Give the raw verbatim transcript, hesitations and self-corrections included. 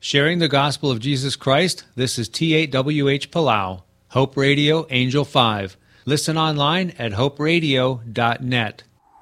Sharing the gospel of Jesus Christ, this is T eight W H Palau, Hope Radio, Angel five. Listen online at hope radio dot net.